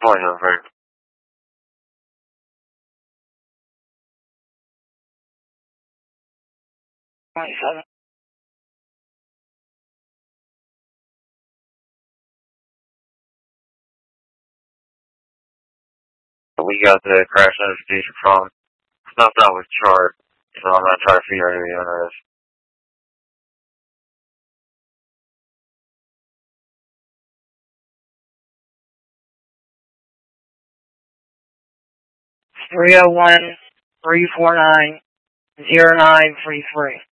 Point over. 27. We got the crash notification from stuff that was chart, so I'm gonna try to figure out who the owner is. It's 301-349-0933.